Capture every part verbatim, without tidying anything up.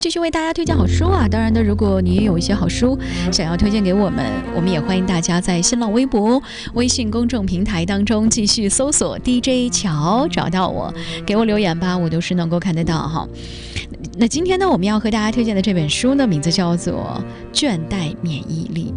继续为大家推荐好书啊！当然的，如果你也有一些好书想要推荐给我们，我们也欢迎大家在新浪微博、微信公众平台当中继续搜索 D J 乔，找到我，给我留言吧，我都是能够看得到哈。那今天呢，我们要和大家推荐的这本书呢，名字叫做《倦怠免疫力》。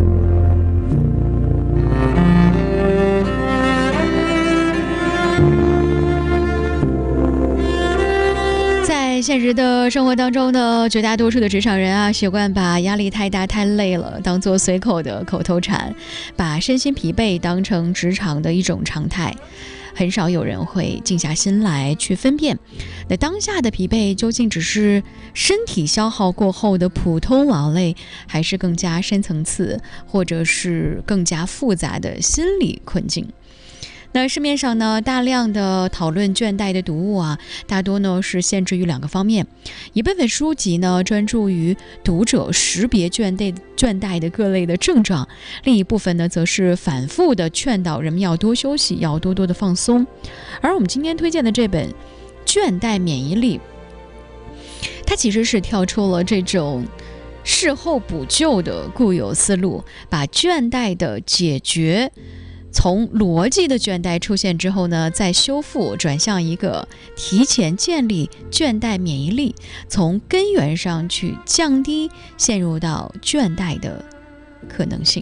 在现实的生活当中呢，绝大多数的职场人啊，习惯把压力太大、太累了当做随口的口头禅，把身心疲惫当成职场的一种常态。很少有人会静下心来去分辨，那当下的疲惫究竟只是身体消耗过后的普通劳累，还是更加深层次或者是更加复杂的心理困境？那市面上呢，大量的讨论倦怠的读物啊，大多呢是限制于两个方面，一部分书籍呢专注于读者识别倦怠倦怠的各类的症状，另一部分呢则是反复的劝导人们要多休息，要多多的放松。而我们今天推荐的这本《倦怠免疫力》，它其实是跳出了这种事后补救的固有思路，把倦怠的解决从逻辑的倦怠出现之后呢，再修复转向一个提前建立倦怠免疫力，从根源上去降低陷入到倦怠的可能性。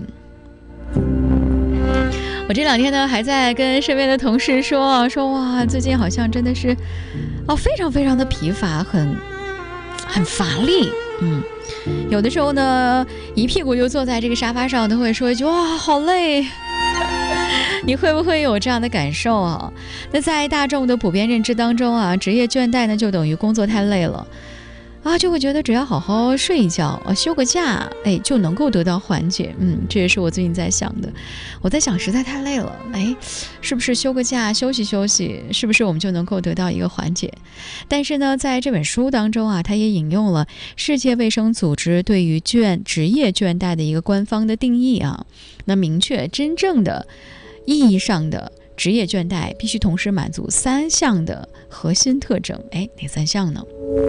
我这两天呢还在跟身边的同事说说哇，最近好像真的是哦非常非常的疲乏，很很乏力，嗯，有的时候呢一屁股就坐在这个沙发上，都会说一句哇好累。你会不会有这样的感受啊？那在大众的普遍认知当中啊，职业倦怠呢就等于工作太累了啊，就会觉得只要好好睡一觉啊，休个假，哎，就能够得到缓解。嗯，这也是我最近在想的。我在想，实在太累了，哎，是不是休个假，休息休息，是不是我们就能够得到一个缓解？但是呢，在这本书当中啊，它也引用了世界卫生组织对于倦职业倦怠的一个官方的定义啊，那明确真正的意义上的职业倦怠必须同时满足三项的核心特征。哎，哪三项呢？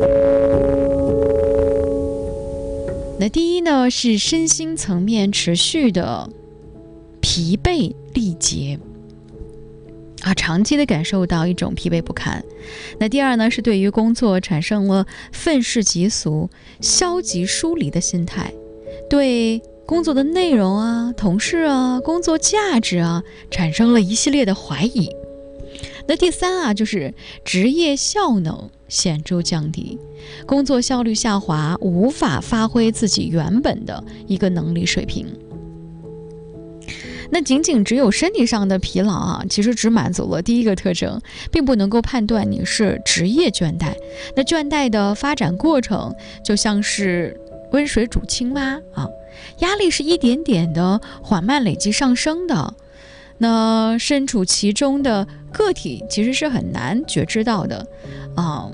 那第一呢，是身心层面持续的疲惫力竭啊，长期的感受到一种疲惫不堪。那第二呢，是对于工作产生了愤世嫉俗、消极疏离的心态，对工作的内容啊、同事啊、工作价值啊，产生了一系列的怀疑。那第三啊，就是职业效能显著降低，工作效率下滑，无法发挥自己原本的一个能力水平。那仅仅只有身体上的疲劳啊，其实只满足了第一个特征，并不能够判断你是职业倦怠。那倦怠的发展过程就像是温水煮青蛙啊，压力是一点点的缓慢累积上升的，那身处其中的个体其实是很难觉知到的啊。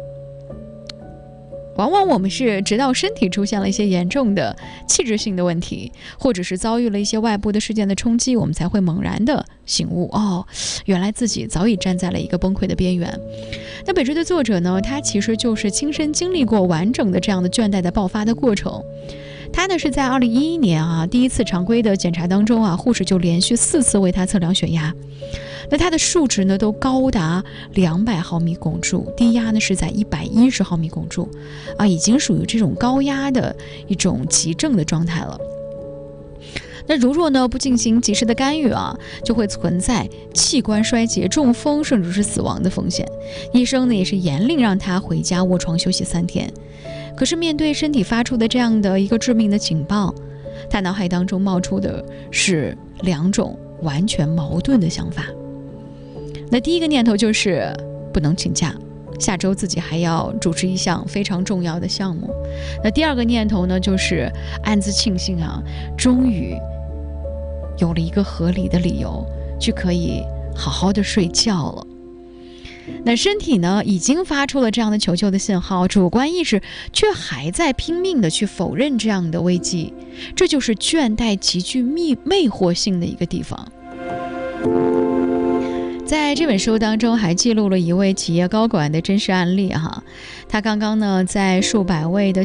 往往我们是直到身体出现了一些严重的器质性的问题，或者是遭遇了一些外部的事件的冲击，我们才会猛然的醒悟，哦，原来自己早已站在了一个崩溃的边缘。那本书的作者呢，他其实就是亲身经历过完整的这样的倦怠的爆发的过程。他呢是在二零一一年啊第一次常规的检查当中啊，护士就连续四次为他测量血压，那他的数值呢都高达两百毫米汞柱，低压呢是在一百一十毫米汞柱啊，已经属于这种高压的一种急症的状态了。那如若呢不进行及时的干预啊，就会存在器官衰竭、中风甚至是死亡的风险。医生呢也是严令让他回家卧床休息三天。可是面对身体发出的这样的一个致命的警报，他脑海当中冒出的是两种完全矛盾的想法。那第一个念头就是不能请假，下周自己还要主持一项非常重要的项目。那第二个念头呢，就是暗自庆幸啊，终于有了一个合理的理由去可以好好的睡觉了。那身体呢已经发出了这样的求救的信号，主观意识却还在拼命的去否认这样的危机，这就是倦怠极具魅魅惑性的一个地方。 在这本书当中还记录了一位企业高管的真实案例哈，他刚刚呢在数百位的